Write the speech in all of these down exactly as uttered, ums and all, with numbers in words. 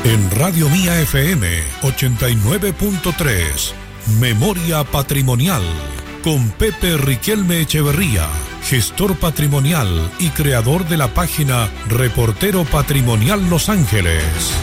En Radio Mía F M ochenta y nueve punto tres, Memoria Patrimonial, con Pepe Riquelme Echeverría, gestor patrimonial y creador de la página Reportero Patrimonial Los Ángeles.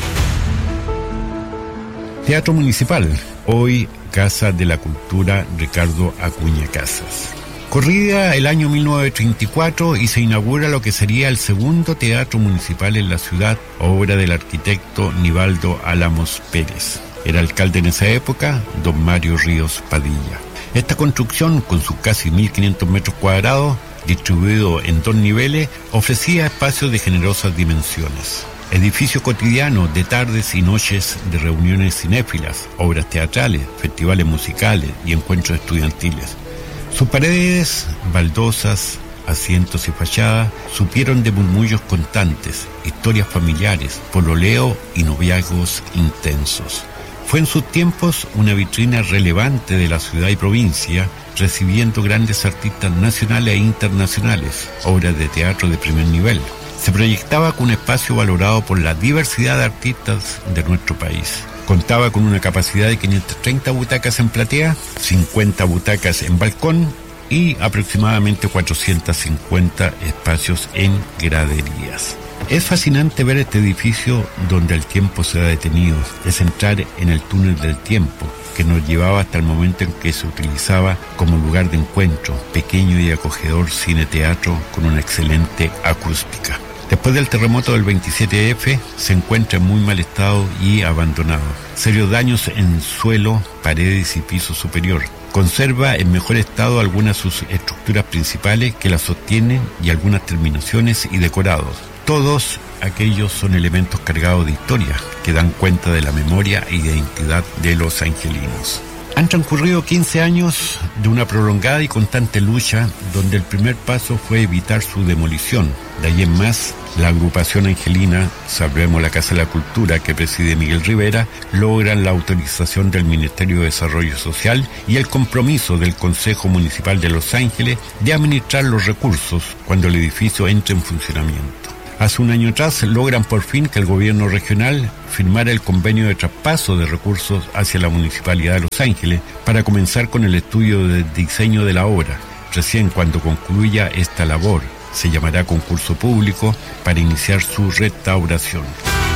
Teatro Municipal, hoy Casa de la Cultura Ricardo Acuña Casas. Corría el año mil novecientos treinta y cuatro y se inaugura lo que sería el segundo teatro municipal en la ciudad, obra del arquitecto Nivaldo Álamos Pérez. Era alcalde en esa época, don Mario Ríos Padilla. Esta construcción, con sus casi mil quinientos metros cuadrados, distribuido en dos niveles, ofrecía espacios de generosas dimensiones. Edificio cotidiano de tardes y noches de reuniones cinéfilas, obras teatrales, festivales musicales y encuentros estudiantiles. Sus paredes, baldosas, asientos y fachadas supieron de murmullos constantes, historias familiares, pololeo y noviazgos intensos. Fue en sus tiempos una vitrina relevante de la ciudad y provincia, recibiendo grandes artistas nacionales e internacionales, obras de teatro de primer nivel. Se proyectaba con un espacio valorado por la diversidad de artistas de nuestro país. Contaba con una capacidad de quinientas treinta butacas en platea, cincuenta butacas en balcón y aproximadamente cuatrocientos cincuenta espacios en graderías. Es fascinante ver este edificio donde el tiempo se ha detenido. Es entrar en el túnel del tiempo que nos llevaba hasta el momento en que se utilizaba como lugar de encuentro, pequeño y acogedor cine-teatro con una excelente acústica. Después del terremoto del veintisiete efe, se encuentra en muy mal estado y abandonado. Serios daños en suelo, paredes y piso superior. Conserva en mejor estado algunas de sus estructuras principales que la sostienen y algunas terminaciones y decorados. Todos aquellos son elementos cargados de historia que dan cuenta de la memoria e identidad de los angelinos. Han transcurrido quince años de una prolongada y constante lucha donde el primer paso fue evitar su demolición. De ahí en más, la agrupación angelina, Salvemos la Casa de la Cultura, que preside Miguel Rivera, logran la autorización del Ministerio de Desarrollo Social y el compromiso del Consejo Municipal de Los Ángeles de administrar los recursos cuando el edificio entre en funcionamiento. Hace un año atrás logran por fin que el gobierno regional firmara el convenio de traspaso de recursos hacia la Municipalidad de Los Ángeles para comenzar con el estudio de diseño de la obra. Recién cuando concluya esta labor, se llamará concurso público para iniciar su restauración.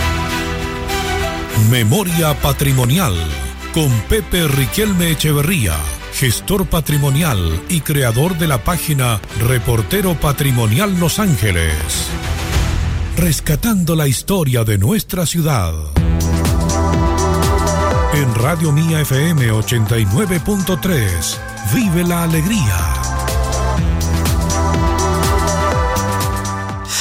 Memoria Patrimonial, con Pepe Riquelme Echeverría, gestor patrimonial y creador de la página Reportero Patrimonial Los Ángeles. Rescatando la historia de nuestra ciudad. En Radio Mía F M ochenta y nueve punto tres, vive la alegría.